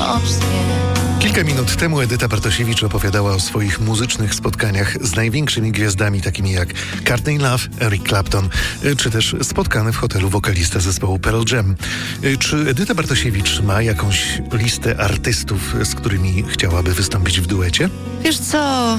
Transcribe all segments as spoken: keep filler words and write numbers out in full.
Kilka minut temu Edyta Bartosiewicz opowiadała o swoich muzycznych spotkaniach z największymi gwiazdami, takimi jak Courtney Love, Eric Clapton, czy też spotkany w hotelu wokalista zespołu Pearl Jam. Czy Edyta Bartosiewicz ma jakąś listę artystów, z którymi chciałaby wystąpić w duecie? Wiesz co,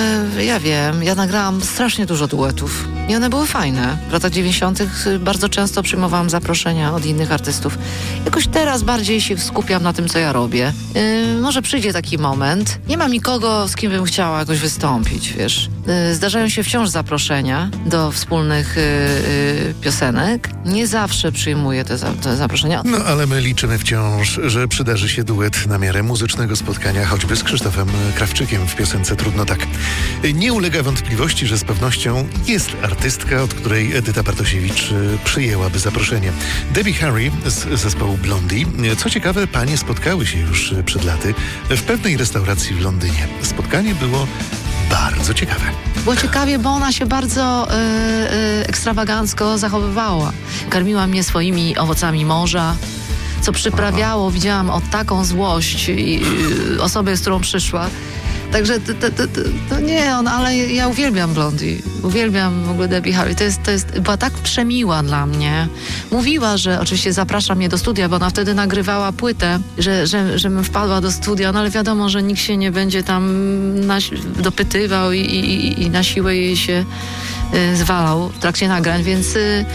ja wiem, ja nagrałam strasznie dużo duetów i one były fajne. W latach dziewięćdziesiątych bardzo często przyjmowałam zaproszenia od innych artystów. Jakoś teraz bardziej się skupiam na tym, co ja robię. Yy, może przyjdzie taki moment. Nie mam nikogo, z kim bym chciała jakoś wystąpić, wiesz. Yy, zdarzają się wciąż zaproszenia do wspólnych yy, yy, piosenek. Nie zawsze przyjmuję te, za, te zaproszenia. No, ale my liczymy wciąż, że przydarzy się duet na miarę muzycznego spotkania, choćby z Krzysztofem Krawczykiem w piosence Trudno tak. Nie ulega wątpliwości, że z pewnością jest artystka, od której Edyta Bartosiewicz przyjęłaby zaproszenie. Debbie Harry z zespołu Blondie. Co ciekawe, panie spotkały się już przed laty w pewnej restauracji w Londynie. Spotkanie było bardzo ciekawe. Było ciekawie, bo ona się bardzo y, y, ekstrawagancko zachowywała. Karmiła mnie swoimi owocami morza, co przyprawiało, Aha. widziałam, o taką złość i, y, osobę, z którą przyszła. Także to, to, to, to nie on, ale ja uwielbiam Blondie. Uwielbiam w ogóle Debbie Harry. To jest, to jest, była tak przemiła dla mnie. Mówiła, że oczywiście zaprasza mnie do studia, bo ona wtedy nagrywała płytę, że, że, żebym wpadła do studia, no ale wiadomo, że nikt się nie będzie tam naś- dopytywał i, i, i na siłę jej się y, zwalał w trakcie nagrań, więc y,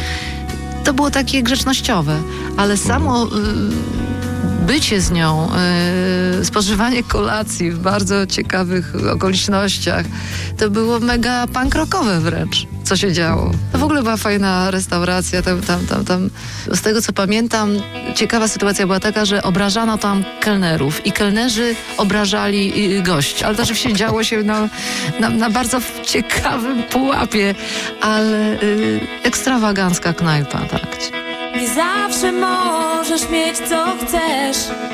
to było takie grzecznościowe. Ale samo... Y, bycie z nią, yy, spożywanie kolacji w bardzo ciekawych okolicznościach, to było mega punk rockowe wręcz, co się działo. To w ogóle była fajna restauracja, tam, tam, tam, tam. Z tego co pamiętam, ciekawa sytuacja była taka, że obrażano tam kelnerów i kelnerzy obrażali yy, gości, ale to rzeczywiście działo się na, na, na bardzo ciekawym pułapie, ale yy, ekstrawagancka knajpa, tak. Nie zawsze możesz mieć co chcesz,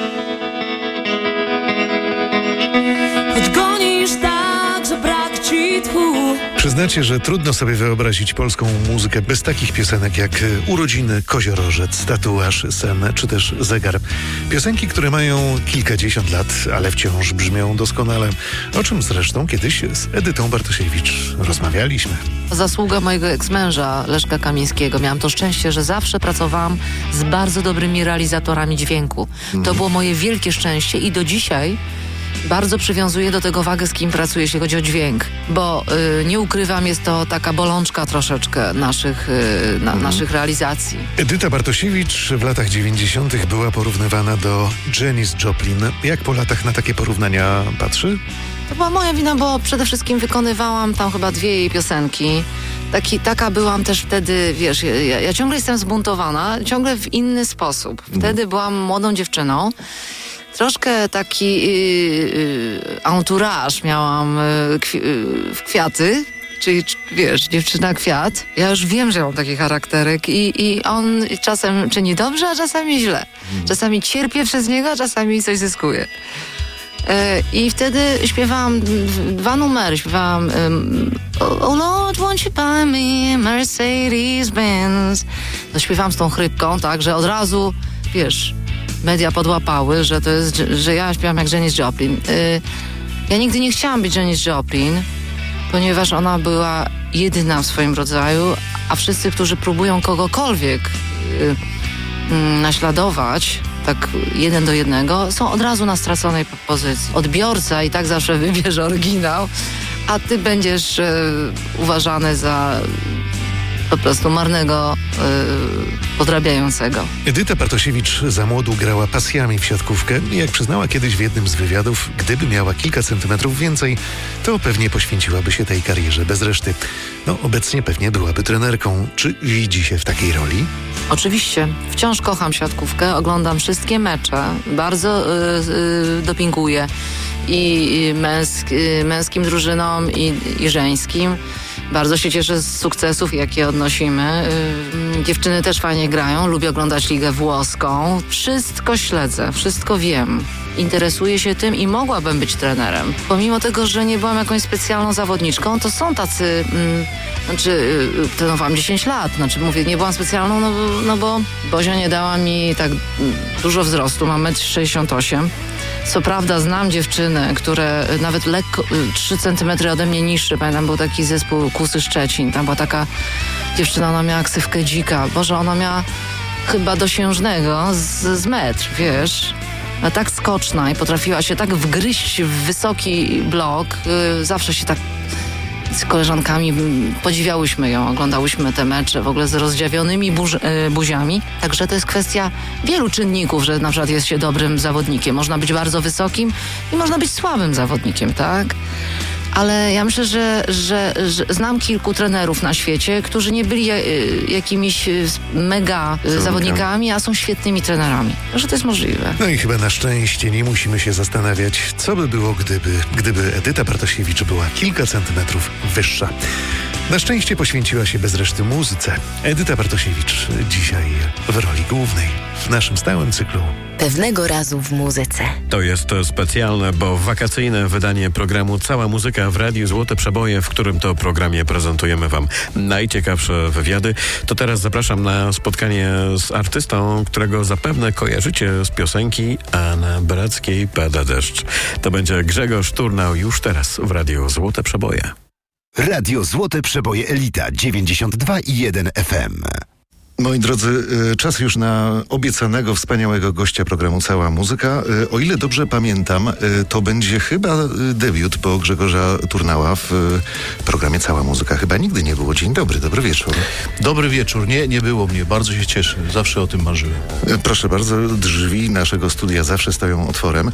choć gonisz tak, że brak ci tchu. Przyznacie, że trudno sobie wyobrazić polską muzykę bez takich piosenek jak Urodziny, Koziorożec, Tatuaż, Sen czy też Zegar. Piosenki, które mają kilkadziesiąt lat, ale wciąż brzmią doskonale. O czym zresztą kiedyś z Edytą Bartosiewicz rozmawialiśmy. Zasługa mojego eksmęża Leszka Kamińskiego. Miałam to szczęście, że zawsze pracowałam z bardzo dobrymi realizatorami dźwięku. Mm. To było moje wielkie szczęście i do dzisiaj bardzo przywiązuję do tego wagę, z kim pracuję, jeśli chodzi o dźwięk, bo y, nie ukrywam, jest to taka bolączka troszeczkę naszych, y, na, mm. naszych realizacji. Edyta Bartosiewicz w latach dziewięćdziesiątych była porównywana do Janis Joplin. Jak po latach na takie porównania patrzy? To była moja wina, bo przede wszystkim wykonywałam tam chyba dwie jej piosenki. Taki, taka byłam też wtedy, wiesz, ja, ja ciągle jestem zbuntowana, ciągle w inny sposób. Wtedy byłam młodą dziewczyną. Troszkę taki yy, yy, entourage miałam yy, kwi- yy, w kwiaty, czyli wiesz, dziewczyna kwiat. Ja już wiem, że mam taki charakterek i, i on czasem czyni dobrze, a czasami źle. Czasami cierpię przez niego, a czasami coś zyskuję. Yy, I wtedy śpiewałam dwa numery. Śpiewałam um, Oh Lord, won't you buy me a Mercedes Benz. To śpiewałam z tą chrypką, tak, że od razu, wiesz... media podłapały, że to jest, że ja śpiewam jak Janis Joplin. Yy, ja nigdy nie chciałam być Janis Joplin, ponieważ ona była jedyna w swoim rodzaju, a wszyscy, którzy próbują kogokolwiek yy, yy, naśladować, tak jeden do jednego, są od razu na straconej pozycji. Odbiorca i tak zawsze wybierze oryginał, a ty będziesz yy, uważany za po prostu marnego, yy, podrabiającego. Edyta Bartosiewicz za młodu grała pasjami w siatkówkę i jak przyznała kiedyś w jednym z wywiadów, gdyby miała kilka centymetrów więcej, to pewnie poświęciłaby się tej karierze bez reszty. No, obecnie pewnie byłaby trenerką. Czy widzi się w takiej roli? Oczywiście. Wciąż kocham siatkówkę, oglądam wszystkie mecze, bardzo yy, yy, dopinguję i, i męsk, yy, męskim drużynom i, i żeńskim. Bardzo się cieszę z sukcesów, jakie odnosimy. Yy, dziewczyny też fajnie grają, lubię oglądać ligę włoską. Wszystko śledzę, wszystko wiem. Interesuję się tym i mogłabym być trenerem. Pomimo tego, że nie byłam jakąś specjalną zawodniczką, to są tacy... Mm, znaczy, yy, trenowałam dziesięć lat. Znaczy, mówię, nie byłam specjalną, no, no bo Bozia nie dała mi tak dużo wzrostu. Mam metr sześćdziesiąt osiem. Co prawda znam dziewczyny, które nawet lekko, trzy centymetry ode mnie niższe. Pamiętam, był taki zespół Kusy Szczecin. Tam była taka dziewczyna, ona miała ksywkę dzika. Boże, ona miała chyba dosiężnego z, z metr, wiesz. A tak skoczna i potrafiła się tak wgryźć w wysoki blok. Yy, zawsze się tak z koleżankami podziwiałyśmy ją, oglądałyśmy te mecze w ogóle z rozdziawionymi burz, y, buziami. Także to jest kwestia wielu czynników, że na przykład jest się dobrym zawodnikiem. Można być bardzo wysokim i można być słabym zawodnikiem, tak? Ale ja myślę, że, że, że znam kilku trenerów na świecie, którzy nie byli y, jakimiś y, mega y, zawodnikami, a są świetnymi trenerami. Że to jest możliwe. No i chyba na szczęście nie musimy się zastanawiać, co by było, gdyby, gdyby Edyta Bartosiewicz była kilka centymetrów wyższa. Na szczęście poświęciła się bez reszty muzyce. Edyta Bartosiewicz dzisiaj w roli głównej w naszym stałym cyklu Pewnego razu w muzyce. To jest specjalne, bo wakacyjne wydanie programu Cała Muzyka w Radiu Złote Przeboje, w którym to programie prezentujemy wam najciekawsze wywiady. To teraz zapraszam na spotkanie z artystą, którego zapewne kojarzycie z piosenki A na Brackiej pada deszcz. To będzie Grzegorz Turnał już teraz w Radiu Złote Przeboje. Radio Złote Przeboje Elita dziewięćdziesiąt dwa i jeden F M. Moi drodzy, czas już na obiecanego, wspaniałego gościa programu Cała Muzyka. O ile dobrze pamiętam, to będzie chyba debiut, bo Grzegorza Turnała w programie Cała Muzyka chyba nigdy nie było. Dzień dobry, dobry wieczór. Dobry wieczór. Nie, nie było mnie. Bardzo się cieszę. Zawsze o tym marzyłem. Proszę bardzo, drzwi naszego studia zawsze stoją otworem.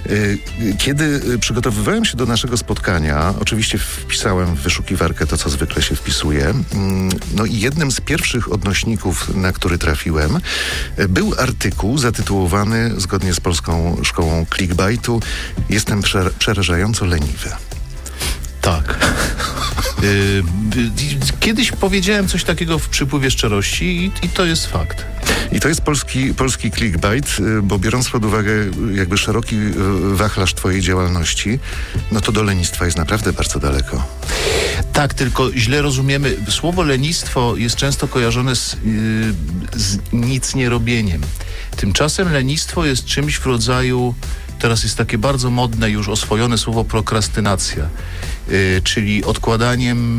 Kiedy przygotowywałem się do naszego spotkania, oczywiście wpisałem w wyszukiwarkę to, co zwykle się wpisuje. No i jednym z pierwszych odnośników, na który trafiłem, był artykuł zatytułowany, zgodnie z Polską Szkołą Clickbaitu, Jestem prze- przerażająco leniwy. Tak. Yy, kiedyś powiedziałem coś takiego w przypływie szczerości i, i to jest fakt. I to jest polski, polski clickbait, bo biorąc pod uwagę jakby szeroki wachlarz twojej działalności, no to do lenistwa jest naprawdę bardzo daleko. Tak, tylko źle rozumiemy. Słowo lenistwo jest często kojarzone z, yy, z nic nie robieniem. Tymczasem lenistwo jest czymś w rodzaju, teraz jest takie bardzo modne, już oswojone słowo prokrastynacja. Yy, czyli odkładaniem,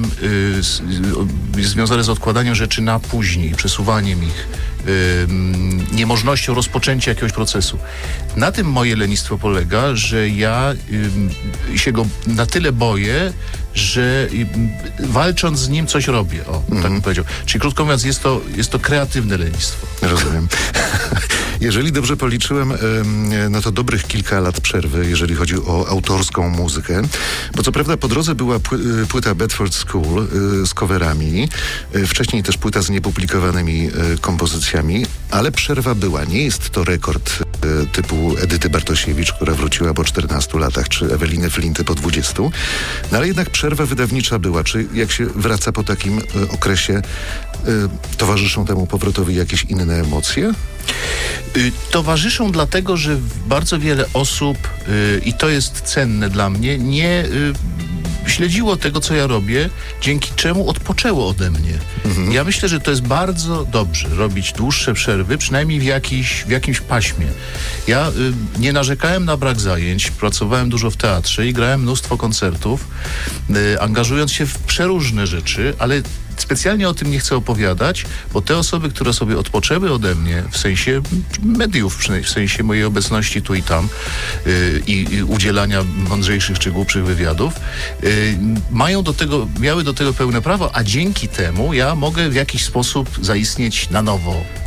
yy, związane z odkładaniem rzeczy na później, przesuwaniem ich, yy, niemożnością rozpoczęcia jakiegoś procesu. Na tym moje lenistwo polega, że ja yy, się go na tyle boję, że yy, walcząc z nim coś robię. O, mm. tak bym powiedział. Czyli krótko mówiąc, jest to, jest to kreatywne lenistwo. Rozumiem. Jeżeli dobrze policzyłem, no to dobrych kilka lat przerwy, jeżeli chodzi o autorską muzykę, bo co prawda po drodze była pły- płyta Bedford School z coverami, wcześniej też płyta z niepublikowanymi kompozycjami, ale przerwa była. Nie jest to rekord typu Edyty Bartosiewicz, która wróciła po czternastu latach, czy Eweliny Flinty po dwudziestu, no ale jednak przerwa wydawnicza była. Czy jak się wraca po takim okresie, towarzyszą temu powrotowi jakieś inne emocje? Y, towarzyszą dlatego, że bardzo wiele osób, y, i to jest cenne dla mnie, nie y, śledziło tego, co ja robię, dzięki czemu odpoczęło ode mnie. Mhm. Ja myślę, że to jest bardzo dobrze robić dłuższe przerwy, przynajmniej w, jakiś, w jakimś paśmie. Ja y, nie narzekałem na brak zajęć, pracowałem dużo w teatrze i grałem mnóstwo koncertów, y, angażując się w przeróżne rzeczy, ale specjalnie o tym nie chcę opowiadać, bo te osoby, które sobie odpoczęły ode mnie, w sensie mediów, w sensie mojej obecności tu i tam yy, i udzielania mądrzejszych czy głupszych wywiadów, yy, mają do tego, miały do tego pełne prawo, a dzięki temu ja mogę w jakiś sposób zaistnieć na nowo,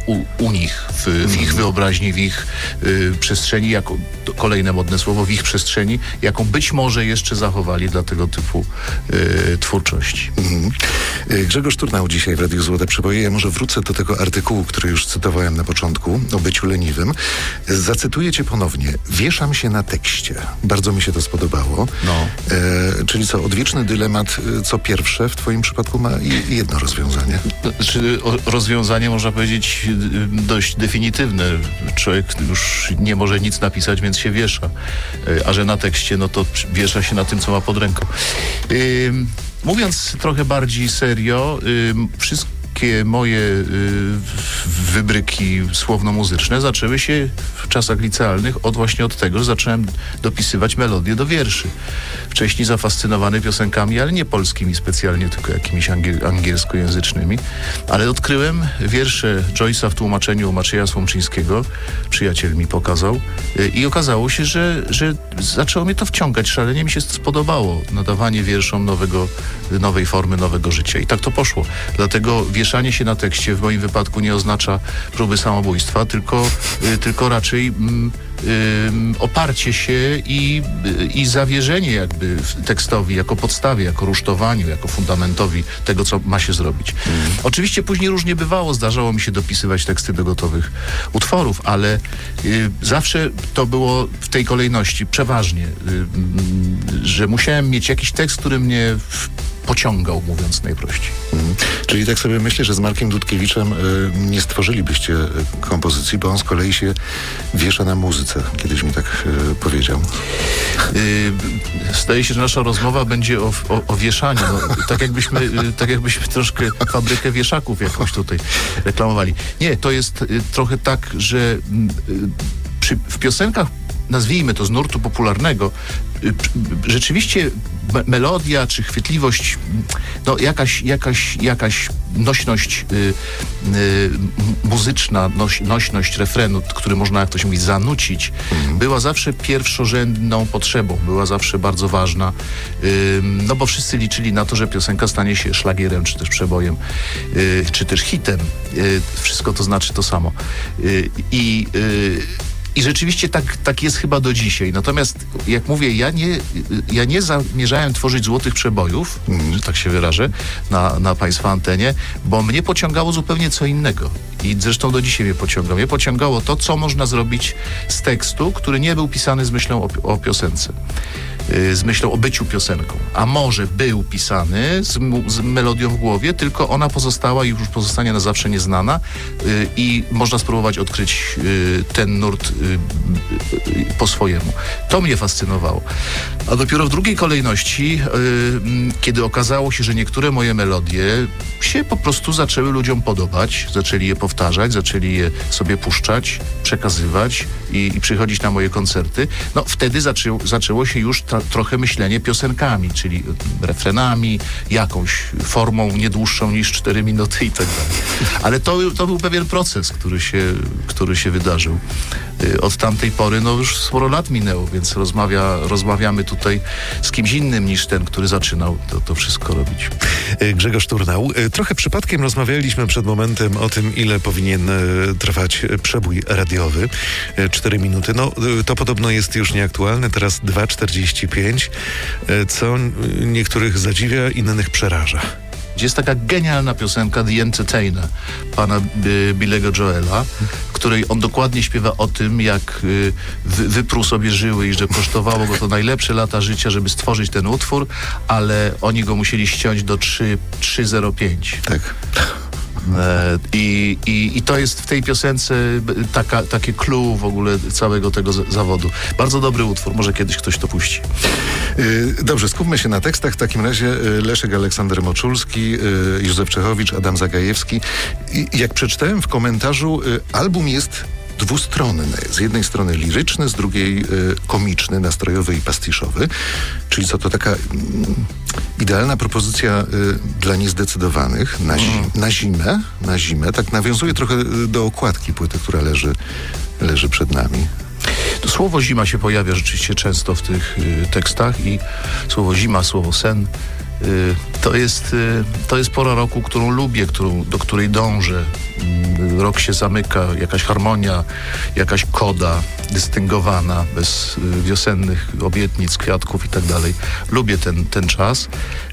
u, u nich, w, w ich wyobraźni, w ich y, przestrzeni, jako, to kolejne modne słowo, w ich przestrzeni, jaką być może jeszcze zachowali dla tego typu y, twórczości. Mhm. Grzegorz Turnał dzisiaj w Radiu Złote Przeboje. Ja może wrócę do tego artykułu, który już cytowałem na początku, o byciu leniwym. Zacytuję cię ponownie. Wieszam się na tekście. Bardzo mi się to spodobało. No. E, czyli co, odwieczny dylemat, co pierwsze w twoim przypadku ma jedno rozwiązanie. Czy rozwiązanie, można powiedzieć, dość definitywne. Człowiek już nie może nic napisać, więc się wiesza. A że na tekście, no to wiesza się na tym, co ma pod ręką. Yy, mówiąc trochę bardziej serio, yy, wszystkie moje y, wybryki słowno-muzyczne zaczęły się w czasach licealnych od właśnie od tego, że zacząłem dopisywać melodie do wierszy. Wcześniej zafascynowany piosenkami, ale nie polskimi specjalnie, tylko jakimiś angiel- angielskojęzycznymi. Ale odkryłem wiersze Joyce'a w tłumaczeniu Macieja Słomczyńskiego. Przyjaciel mi pokazał. Y, I okazało się, że, że zaczęło mnie to wciągać. Szalenie mi się spodobało nadawanie wierszom nowego, nowej formy, nowego życia. I tak to poszło. Dlatego wieszanie się na tekście w moim wypadku nie oznacza próby samobójstwa, tylko, y, tylko raczej mm, y, oparcie się i, y, i zawierzenie jakby tekstowi jako podstawie, jako rusztowaniu, jako fundamentowi tego, co ma się zrobić. Mm. Oczywiście później różnie bywało, zdarzało mi się dopisywać teksty do gotowych utworów, ale y, zawsze to było w tej kolejności, przeważnie, y, y, że musiałem mieć jakiś tekst, który mnie w, pociągał, mówiąc najprościej. Mhm. Czyli tak sobie myślę, że z Markiem Dudkiewiczem y, nie stworzylibyście y, kompozycji, bo on z kolei się wiesza na muzyce. Kiedyś mi tak y, powiedział. Y, zdaje się, że nasza rozmowa będzie o, o, o wieszaniu. No, tak, jakbyśmy, y, tak jakbyśmy troszkę fabrykę wieszaków jakąś tutaj reklamowali. Nie, to jest y, trochę tak, że y, przy, w piosenkach, nazwijmy to z nurtu popularnego, rzeczywiście me- melodia czy chwytliwość, no jakaś, jakaś, jakaś nośność y, y, muzyczna, noś, nośność refrenu, który można, jak to się mówi, zanucić, mhm. była zawsze pierwszorzędną potrzebą, była zawsze bardzo ważna, y, no bo wszyscy liczyli na to, że piosenka stanie się szlagierem, czy też przebojem, y, czy też hitem. Y, wszystko to znaczy to samo. Y, I y, I rzeczywiście tak, tak jest chyba do dzisiaj. Natomiast, jak mówię, ja nie, ja nie zamierzałem tworzyć złotych przebojów, mm. że tak się wyrażę, na, na państwa antenie, bo mnie pociągało zupełnie co innego. I zresztą do dzisiaj mnie pociąga. Mnie pociągało to, co można zrobić z tekstu, który nie był pisany z myślą o, o piosence. Z myślą o byciu piosenką. A może był pisany z, z melodią w głowie, tylko ona pozostała i już pozostanie na zawsze nieznana yy, i można spróbować odkryć yy, ten nurt yy, yy, po swojemu. To mnie fascynowało. A dopiero w drugiej kolejności, yy, kiedy okazało się, że niektóre moje melodie się po prostu zaczęły ludziom podobać, zaczęli je powtarzać, zaczęli je sobie puszczać, przekazywać i, i przychodzić na moje koncerty, no wtedy zaczę, zaczęło się już ta, trochę myślenie piosenkami, czyli refrenami, jakąś formą nie dłuższą niż cztery minuty i tak dalej. Ale to, to był pewien proces, który się, który się wydarzył. Od tamtej pory, no już sporo lat minęło, więc rozmawia, rozmawiamy tutaj z kimś innym niż ten, który zaczynał to, to wszystko robić. Grzegorz Turnał. Trochę przypadkiem rozmawialiśmy przed momentem o tym, ile powinien trwać przebój radiowy. Cztery minuty. No, to podobno jest już nieaktualne. Teraz dwa czterdzieści pięć, co niektórych zadziwia, innych przeraża. Jest taka genialna piosenka The Entertainer pana y, Billego Joela, w której on dokładnie śpiewa o tym, jak y, wy, wypruł sobie żyły i że kosztowało go to najlepsze lata życia, żeby stworzyć ten utwór, ale oni go musieli ściąć do trzy zero pięć. Tak. E, i, i, I to jest w tej piosence taka, takie clue w ogóle całego tego z, zawodu. Bardzo dobry utwór, może kiedyś ktoś to puści. Dobrze, skupmy się na tekstach. W takim razie Leszek Aleksander Moczulski, Józef Czechowicz, Adam Zagajewski. I jak przeczytałem w komentarzu, album jest dwustronny. Z jednej strony liryczny, z drugiej y, komiczny, nastrojowy i pastiszowy. Czyli co, to taka y, idealna propozycja y, dla niezdecydowanych na, zi- na zimę, na zimę. Tak nawiązuje trochę do okładki płyty, która leży, leży przed nami. To słowo zima się pojawia rzeczywiście często w tych y, tekstach i słowo zima, słowo sen. To jest, to jest pora roku, którą lubię, którą, do której dążę. Rok się zamyka, jakaś harmonia, jakaś koda dystyngowana, bez wiosennych obietnic, kwiatków i tak dalej. Lubię ten, ten czas.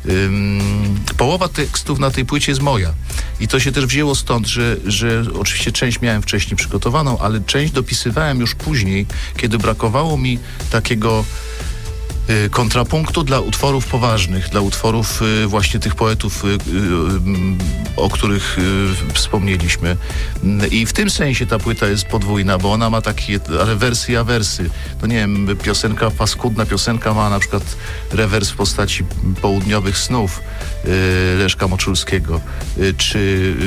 Połowa tekstów na tej płycie jest moja. I to się też wzięło stąd, że, że oczywiście część miałem wcześniej przygotowaną, ale część dopisywałem już później, kiedy brakowało mi takiego kontrapunktu dla utworów poważnych, dla utworów y, właśnie tych poetów, y, y, y, o których y, wspomnieliśmy. I w tym sensie ta płyta jest podwójna, bo ona ma takie rewersy i awersy. To nie wiem, piosenka, paskudna piosenka ma na przykład rewers w postaci Południowych snów y, Leszka Moczulskiego. Y, czy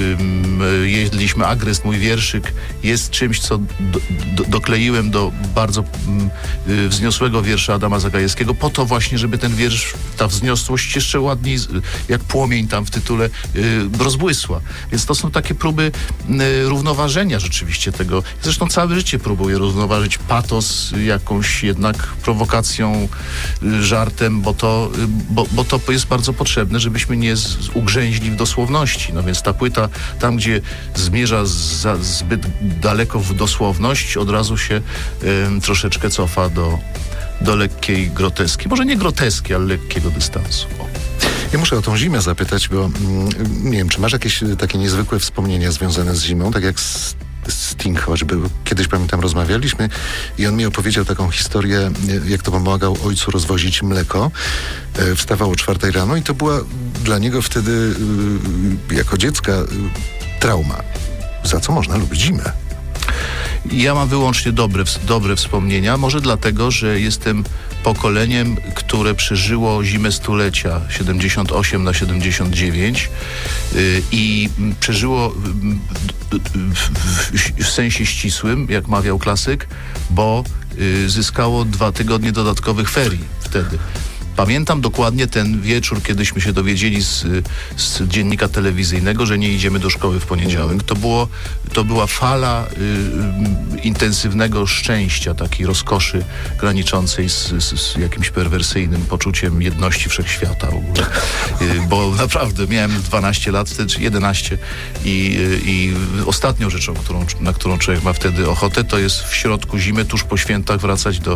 y, y, jedliśmy agrest, mój wierszyk jest czymś, co do, do, dokleiłem do bardzo y, wzniosłego wiersza Adama Zagajewskiego, po to właśnie, żeby ten wiersz, ta wzniosłość jeszcze ładniej, jak płomień tam w tytule, yy, rozbłysła. Więc to są takie próby yy, równoważenia rzeczywiście tego. Zresztą całe życie próbuję równoważyć patos jakąś jednak prowokacją, yy, żartem, bo to, yy, bo, bo to jest bardzo potrzebne, żebyśmy nie z, ugrzęźli w dosłowności. No więc ta płyta, tam gdzie zmierza za, zbyt daleko w dosłowność, od razu się yy, troszeczkę cofa do do lekkiej groteski. Może nie groteski, ale lekkiego dystansu. O. Ja muszę o tą zimę zapytać, bo mm, nie wiem, czy masz jakieś takie niezwykłe wspomnienia związane z zimą, tak jak z Sting choćby. Kiedyś, pamiętam, rozmawialiśmy i on mi opowiedział taką historię, jak to pomagał ojcu rozwozić mleko. E, wstawał o czwartej rano i to była dla niego wtedy y, jako dziecka y, trauma. Za co można lubić zimę? Ja mam wyłącznie dobre, dobre wspomnienia, może dlatego, że jestem pokoleniem, które przeżyło zimę stulecia siedemdziesiąt osiem na siedemdziesiąt dziewięć yy, i przeżyło w, w, w sensie ścisłym, jak mawiał klasyk, bo yy, zyskało dwa tygodnie dodatkowych ferii wtedy. Pamiętam dokładnie ten wieczór, kiedyśmy się dowiedzieli z, z dziennika telewizyjnego, że nie idziemy do szkoły w poniedziałek. To, było, to była fala y, intensywnego szczęścia, takiej rozkoszy graniczącej z, z, z jakimś perwersyjnym poczuciem jedności wszechświata w ogóle. Y, bo naprawdę miałem dwanaście lat wtedy, czy jedenaście i, y, i ostatnią rzeczą, którą, na którą człowiek ma wtedy ochotę, to jest w środku zimy, tuż po świętach wracać do,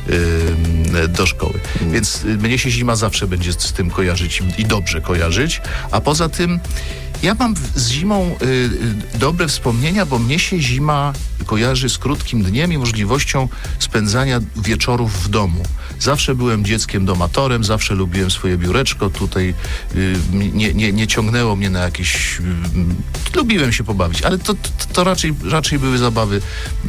y, do szkoły. Mm. Więc y, mnie się zima zawsze będzie z tym kojarzyć i dobrze kojarzyć, a poza tym ja mam z zimą y, y, dobre wspomnienia, bo mnie się zima kojarzy z krótkim dniem i możliwością spędzania wieczorów w domu. Zawsze byłem dzieckiem domatorem, zawsze lubiłem swoje biureczko, tutaj y, nie, nie, nie ciągnęło mnie na jakieś... Y, lubiłem się pobawić, ale to, to, to raczej, raczej były zabawy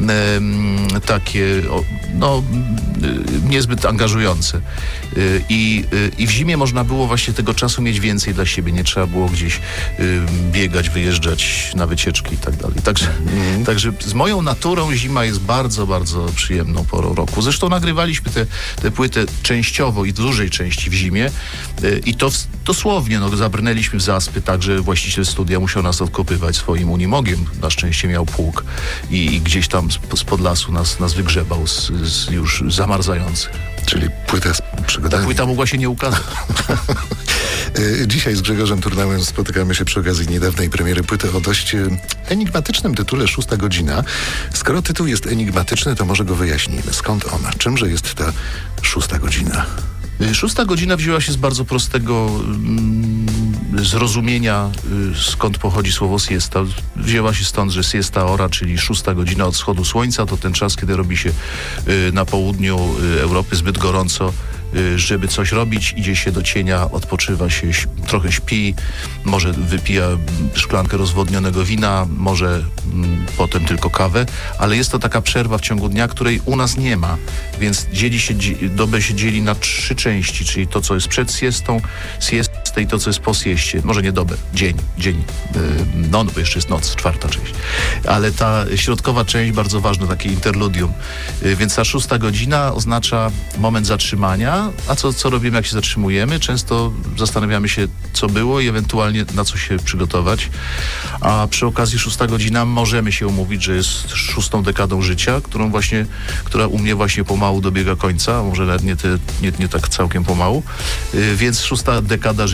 y, takie, o, no, y, niezbyt angażujące. Y, i, y, I w zimie można było właśnie tego czasu mieć więcej dla siebie, nie trzeba było gdzieś y, biegać, wyjeżdżać na wycieczki i tak dalej. Także, mm. także z moją naturą zima jest bardzo, bardzo przyjemną porą roku. Zresztą nagrywaliśmy tę te, te płytę częściowo i w dużej części w zimie yy, i to w, dosłownie no, zabrnęliśmy w zaspy, tak, że właściciel studia musiał nas odkopywać swoim unimogiem. Na szczęście miał pług i, i gdzieś tam spod lasu nas, nas wygrzebał z, z już zamarzających. Czyli płyta z przygodami. Ta płyta mogła się nie ukazać. Dzisiaj z Grzegorzem Turnałem spotykamy się przy okazji niedawnej premiery płyty o dość enigmatycznym tytule Szósta godzina. Skoro tytuł jest enigmatyczny, to może go wyjaśnijmy. Skąd ona? Czymże jest ta szósta godzina? Szósta godzina wzięła się z bardzo prostego mm, zrozumienia, y, skąd pochodzi słowo siesta. Wzięła się stąd, że siesta ora, czyli szósta godzina od wschodu słońca, to ten czas, kiedy robi się y, na południu y, Europy zbyt gorąco, y, żeby coś robić, idzie się do cienia, odpoczywa się, ś- trochę śpi, może wypija szklankę rozwodnionego wina, może mm, potem tylko kawę, ale jest to taka przerwa w ciągu dnia, której u nas nie ma, więc dzieli się, dobę się dzieli na trzy części, czyli to, co jest przed siestą, siestę i to, co jest po sieście. Może nie dobę, dzień, dzień. No, no bo jeszcze jest noc, czwarta część. Ale ta środkowa część bardzo ważna, takie interludium. Więc ta szósta godzina oznacza moment zatrzymania, a co, co robimy, jak się zatrzymujemy? Często zastanawiamy się, co było i ewentualnie na co się przygotować. A przy okazji szósta godzina możemy się umówić, że jest szóstą dekadą życia, którą właśnie, która u mnie właśnie pomału dobiega końca, może nawet nie, te, nie, nie tak całkiem pomału. Więc szósta dekada życia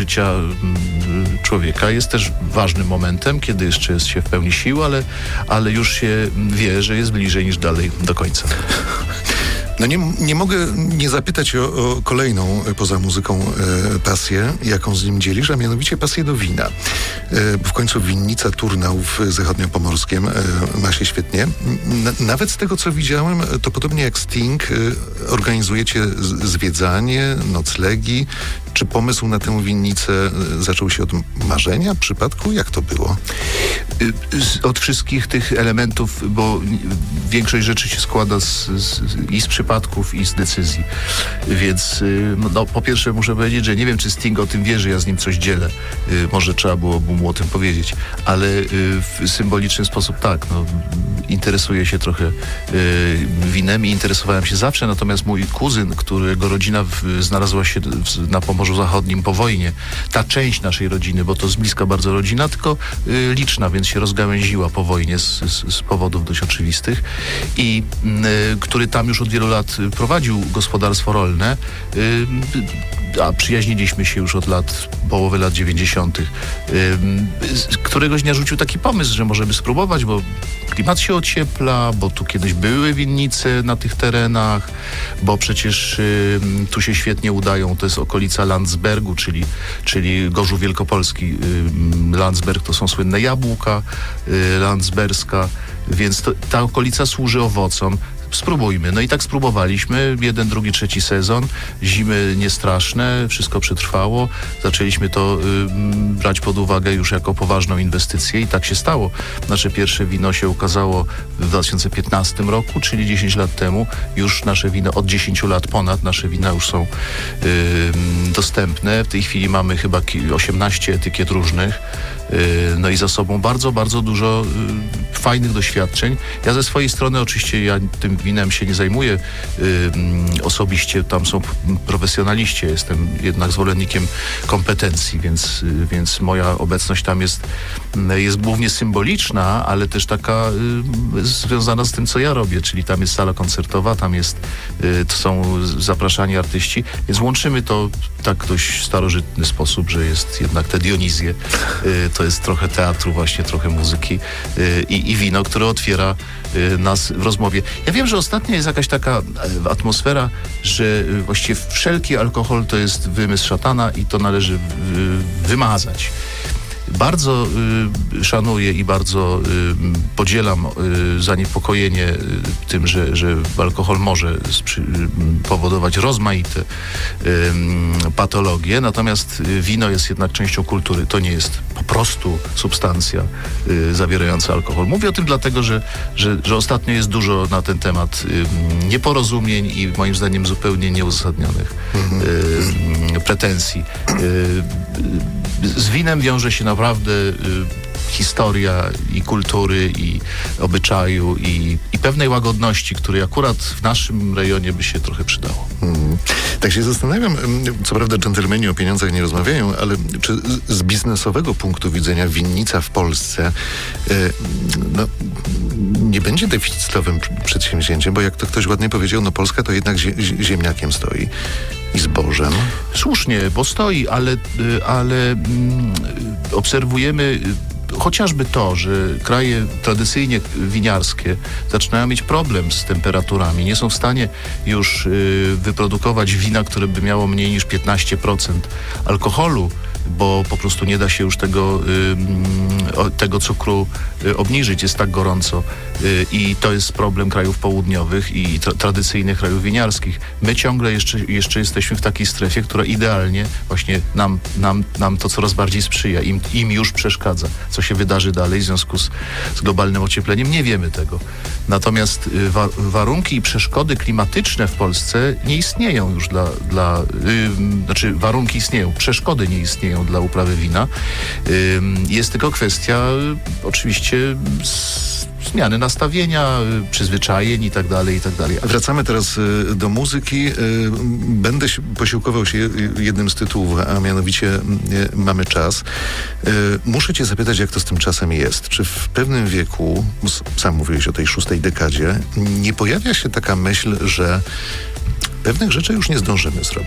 życia człowieka jest też ważnym momentem, kiedy jeszcze jest się w pełni sił, ale, ale już się wie, że jest bliżej niż dalej do końca. No nie, nie mogę nie zapytać o, o kolejną e, poza muzyką e, pasję, jaką z nim dzielisz, a mianowicie pasję do wina. E, w końcu winnica Turnał w Zachodniopomorskiem e, ma się świetnie. Na, nawet z tego, co widziałem, to podobnie jak Sting, e, organizujecie z, zwiedzanie, noclegi. Czy pomysł na tę winnicę e, zaczął się od marzenia, przypadku? Jak to było? Z, od wszystkich tych elementów, bo większość rzeczy się składa z, z, i z przypadków, i z decyzji. Więc no, po pierwsze muszę powiedzieć, że nie wiem, czy Sting o tym wie, że ja z nim coś dzielę. Może trzeba było mu o tym powiedzieć, ale w symboliczny sposób tak, no, interesuję się trochę winem i interesowałem się zawsze, natomiast mój kuzyn, którego rodzina w, znalazła się w, na Pomorzu Zachodnim po wojnie, ta część naszej rodziny, bo to z bliska bardzo rodzina, tylko y, liczna, więc się rozgałęziła po wojnie z, z, z powodów dość oczywistych i y, który tam już od wielu lat prowadził gospodarstwo rolne, y, a przyjaźniliśmy się już od lat, połowy lat dziewięćdziesiątych. Y, któregoś dnia rzucił taki pomysł, że możemy spróbować, bo klimat się ociepla, bo tu kiedyś były winnice na tych terenach, bo przecież y, tu się świetnie udają, to jest okolica Landsbergu, czyli, czyli Gorzów Wielkopolski. Y, Landsberg to są słynne jabłka, y, landsberska, więc to, ta okolica służy owocom. Spróbujmy. No i tak spróbowaliśmy. Jeden, drugi, trzeci sezon. Zimy niestraszne. Wszystko przetrwało. Zaczęliśmy to y, brać pod uwagę już jako poważną inwestycję i tak się stało. Nasze pierwsze wino się ukazało w dwa tysiące piętnastym roku, czyli dziesięć lat temu. Już nasze wino, od dziesięciu lat ponad, nasze wina już są y, dostępne. W tej chwili mamy chyba osiemnaście etykiet różnych. No i za sobą bardzo, bardzo dużo y, fajnych doświadczeń. Ja ze swojej strony oczywiście ja tym winem się nie zajmuję y, osobiście, tam są profesjonaliści, jestem jednak zwolennikiem kompetencji, więc, y, więc moja obecność tam jest, y, jest głównie symboliczna, ale też taka y, związana z tym, co ja robię, czyli tam jest sala koncertowa, tam jest, y, to są zapraszani artyści, więc łączymy to w tak dość starożytny sposób, że jest jednak te Dionizje, y, to jest trochę teatru właśnie, trochę muzyki y, i wino, które otwiera y, nas w rozmowie. Ja wiem, że ostatnio jest jakaś taka y, atmosfera, że y, właściwie wszelki alkohol to jest wymysł szatana i to należy y, wymazać. Bardzo y, szanuję i bardzo y, podzielam y, zaniepokojenie y, tym, że, że alkohol może sprzy, y, powodować rozmaite y, patologie, natomiast y, wino jest jednak częścią kultury. To nie jest po prostu substancja y, zawierająca alkohol. Mówię o tym dlatego, że, że, że ostatnio jest dużo na ten temat y, nieporozumień i moim zdaniem zupełnie nieuzasadnionych y, pretensji. Y, z winem wiąże się naprawdę y, historia i kultury, i obyczaju, i, i pewnej łagodności, której akurat w naszym rejonie by się trochę przydało. Hmm. Tak się zastanawiam, co prawda dżentelmeni o pieniądzach nie rozmawiają, ale czy z biznesowego punktu widzenia winnica w Polsce y, no, nie będzie deficytowym przedsięwzięciem, bo jak to ktoś ładnie powiedział, no Polska to jednak zie, ziemniakiem stoi i zbożem. Słusznie, bo stoi, ale, ale mm, obserwujemy chociażby to, że kraje tradycyjnie winiarskie zaczynają mieć problem z temperaturami. Nie są w stanie już y, wyprodukować wina, które by miało mniej niż piętnaście procent alkoholu, bo po prostu nie da się już tego, y, tego cukru y, obniżyć. Jest tak gorąco. Y, I to jest problem krajów południowych i tra- tradycyjnych krajów winiarskich. My ciągle jeszcze, jeszcze jesteśmy w takiej strefie, która idealnie właśnie nam, nam, nam to coraz bardziej sprzyja. Im, im już przeszkadza. Co się wydarzy dalej w związku z, z globalnym ociepleniem, nie wiemy tego. Natomiast y, wa- warunki i przeszkody klimatyczne w Polsce nie istnieją już dla... dla y, znaczy warunki istnieją, przeszkody nie istnieją dla uprawy wina. Y, jest tylko kwestia y, oczywiście z, zmiany nastawienia, y, przyzwyczajeń i tak dalej, i tak dalej. Wracamy teraz y, do muzyki. Y, będę się, posiłkował się jednym z tytułów, a mianowicie y, Mamy czas. Y, muszę cię zapytać, jak to z tym czasem jest. Czy w pewnym wieku, sam mówiłeś o tej szóstej dekadzie, nie pojawia się taka myśl, że pewnych rzeczy już nie zdążymy zrobić?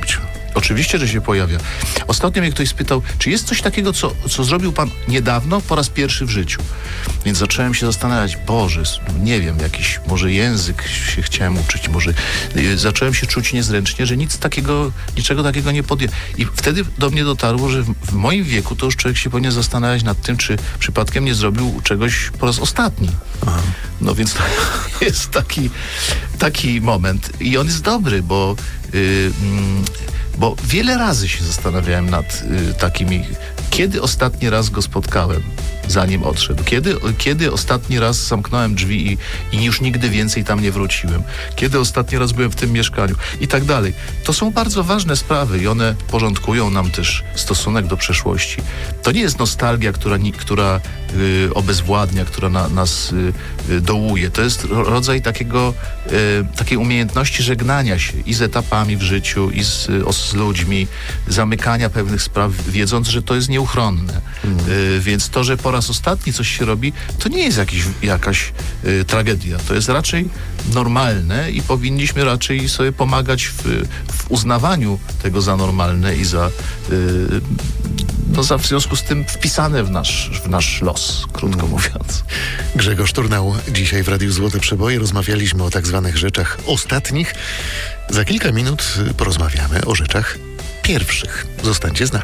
Oczywiście, że się pojawia. Ostatnio mnie ktoś spytał, czy jest coś takiego, co, co zrobił pan niedawno, po raz pierwszy w życiu. Więc zacząłem się zastanawiać, Boże, nie wiem, jakiś może język się chciałem uczyć, może y, zacząłem się czuć niezręcznie, że nic takiego, niczego takiego nie podjąłem. I wtedy do mnie dotarło, że w, w moim wieku to już człowiek się powinien zastanawiać nad tym, czy przypadkiem nie zrobił czegoś po raz ostatni. Aha. No więc to jest taki, taki moment i on jest dobry, bo y, mm, Bo wiele razy się zastanawiałem nad y, takimi, kiedy ostatni raz go spotkałem, zanim odszedł. Kiedy, kiedy ostatni raz zamknąłem drzwi i, i już nigdy więcej tam nie wróciłem. Kiedy ostatni raz byłem w tym mieszkaniu i tak dalej. To są bardzo ważne sprawy i one porządkują nam też stosunek do przeszłości. To nie jest nostalgia, która, która y, obezwładnia, która na, nas y, y, dołuje. To jest rodzaj takiego, y, takiej umiejętności żegnania się i z etapami w życiu, i z, o, z ludźmi, zamykania pewnych spraw, wiedząc, że to jest nieuchronne. Mm. Y, więc to, że po raz ostatni coś się robi, to nie jest jakiś, jakaś y, tragedia. To jest raczej normalne i powinniśmy raczej sobie pomagać w, w uznawaniu tego za normalne i za, y, no za w związku z tym wpisane w nasz, w nasz los, krótko mm. mówiąc. Grzegorz Turnał dzisiaj w Radiu Złote Przeboje. Rozmawialiśmy o tak zwanych rzeczach ostatnich. Za kilka minut porozmawiamy o rzeczach pierwszych. Zostańcie z nami.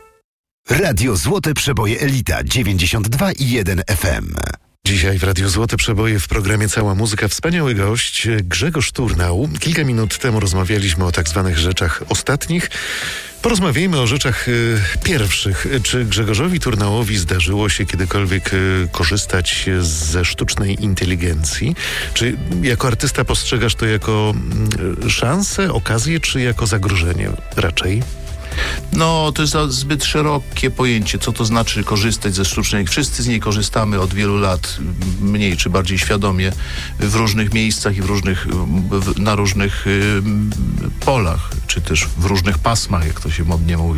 Radio Złote Przeboje Elita dziewięćdziesiąt dwa i jeden F M. Dzisiaj w Radiu Złote Przeboje w programie Cała Muzyka wspaniały gość Grzegorz Turnał. Kilka minut temu rozmawialiśmy o tak zwanych rzeczach ostatnich. Porozmawiajmy o rzeczach y, pierwszych. Czy Grzegorzowi Turnałowi zdarzyło się kiedykolwiek y, korzystać ze sztucznej inteligencji? Czy jako artysta postrzegasz to jako y, szansę, okazję, czy jako zagrożenie raczej? No, to jest zbyt szerokie pojęcie, co to znaczy korzystać ze sztucznej. Wszyscy z niej korzystamy od wielu lat, mniej czy bardziej świadomie, w różnych miejscach i w różnych, w, na różnych y, polach, czy też w różnych pasmach, jak to się modnie mówi.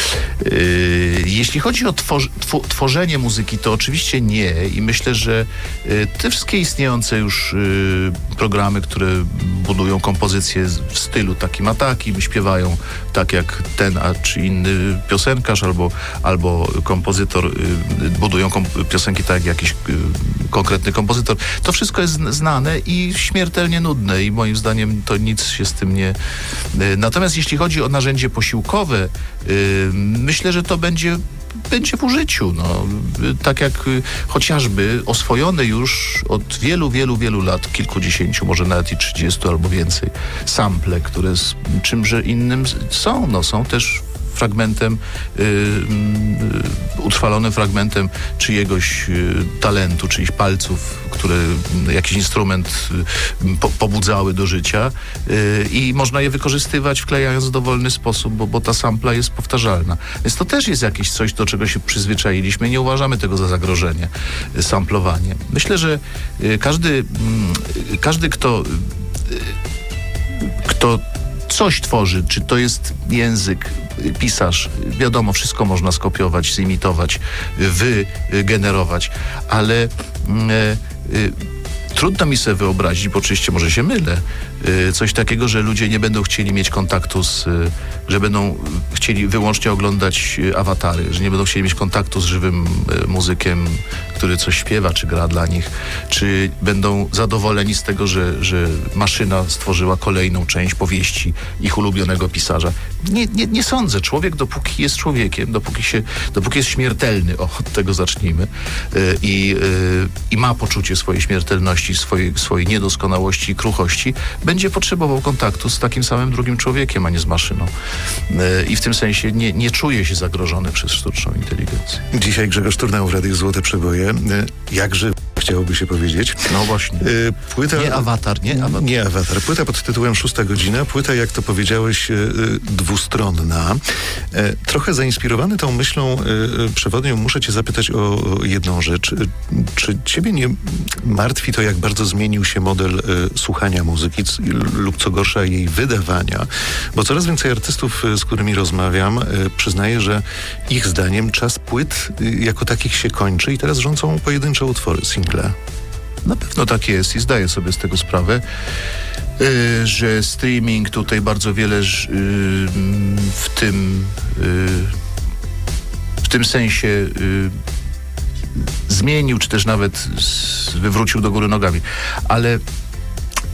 Y, jeśli chodzi o tworzy, tw, tworzenie muzyki, to oczywiście nie i myślę, że y, te wszystkie istniejące już y, programy, które budują kompozycje w stylu takim a takim, śpiewają tak jak ten a czy inny piosenkarz albo, albo kompozytor y, budują komp- piosenki tak jak jakiś y, konkretny kompozytor. To wszystko jest znane i śmiertelnie nudne i moim zdaniem to nic się z tym nie... Y, natomiast jeśli chodzi o narzędzie posiłkowe, y, myślę, że to będzie będzie w użyciu. No. Tak jak y, chociażby oswojone już od wielu, wielu, wielu lat, kilkudziesięciu, może nawet i trzydziestu albo więcej, sample, które z czymże innym są. No, są też fragmentem, y, y, utrwalonym fragmentem czyjegoś y, talentu, czyichś palców, które y, jakiś instrument y, po, pobudzały do życia y, i można je wykorzystywać, wklejając w dowolny sposób, bo, bo ta sampla jest powtarzalna. Więc to też jest jakieś coś, do czego się przyzwyczailiśmy. Nie uważamy tego za zagrożenie, y, samplowanie. Myślę, że y, każdy, y, każdy, kto y, kto coś tworzy, czy to jest język, pisarz, wiadomo, wszystko można skopiować, zimitować, wygenerować, ale y, y, trudno mi sobie wyobrazić, bo oczywiście może się mylę, y, coś takiego, że ludzie nie będą chcieli mieć kontaktu z, y, że będą chcieli wyłącznie oglądać y, awatary, że nie będą chcieli mieć kontaktu z żywym y, muzykiem, który coś śpiewa, czy gra dla nich, czy będą zadowoleni z tego, że, że maszyna stworzyła kolejną część powieści ich ulubionego pisarza. Nie, nie, nie sądzę. Człowiek, dopóki jest człowiekiem, dopóki, się, dopóki jest śmiertelny, o, od tego zacznijmy, y, i, y, i ma poczucie swojej śmiertelności, swojej, swojej niedoskonałości i kruchości, będzie potrzebował kontaktu z takim samym drugim człowiekiem, a nie z maszyną. Y, I w tym sensie nie, nie czuje się zagrożony przez sztuczną inteligencję. Dzisiaj Grzegorz Turnał w Radiu Złote Przeboje. Jakże chciałoby się powiedzieć. No właśnie. Płyta, nie awatar, nie awatar. Nie awatar. Płyta pod tytułem Szósta godzina. Płyta, jak to powiedziałeś, dwustronna. Trochę zainspirowany tą myślą przewodnią muszę cię zapytać o jedną rzecz. Czy ciebie nie martwi to, jak bardzo zmienił się model słuchania muzyki lub co gorsza jej wydawania? Bo coraz więcej artystów, z którymi rozmawiam, przyznaje, że ich zdaniem czas płyt jako takich się kończy i teraz rządzą pojedyncze utwory, single. Na pewno tak jest i zdaję sobie z tego sprawę, y, że streaming tutaj bardzo wiele y, w tym y, w tym sensie y, zmienił, czy też nawet z, wywrócił do góry nogami. Ale